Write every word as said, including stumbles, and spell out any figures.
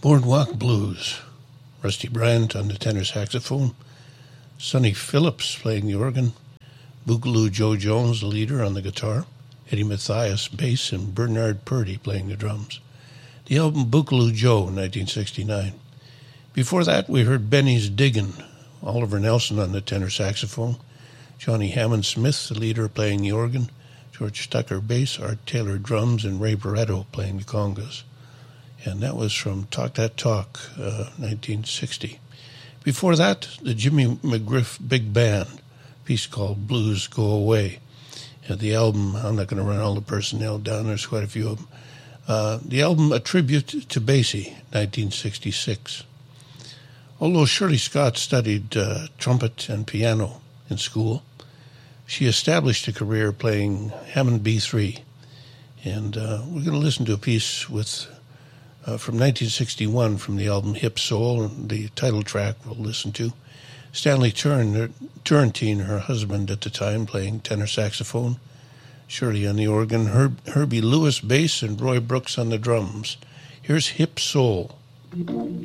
Boardwalk Blues, Rusty Bryant on the tenor saxophone, Sonny Phillips playing the organ, Boogaloo Joe Jones, the leader, on the guitar, Eddie Mathias, bass, and Bernard Purdy playing the drums. The album Boogaloo Joe, nineteen sixty-nine. Before that, we heard Benny's Diggin', Oliver Nelson on the tenor saxophone, Johnny Hammond Smith, the leader, playing the organ, George Tucker, bass, Art Taylor, drums, and Ray Barretto playing the congas. And that was from Talk That Talk, uh, nineteen sixty. Before that, the Jimmy McGriff Big Band, a piece called Blues Go Away. And the album, I'm not going to run all the personnel down, there's quite a few of them. Uh, the album A Tribute to Basie, nineteen sixty-six. Although Shirley Scott studied uh, trumpet and piano in school, she established a career playing Hammond B three. And uh, we're going to listen to a piece with uh, from nineteen sixty-one from the album Hip Soul, and the title track we'll listen to. Stanley Turn, Turrentine, her husband at the time, playing tenor saxophone. Shirley on the organ, Herb, Herbie Lewis bass, and Roy Brooks on the drums. Here's Hip Soul.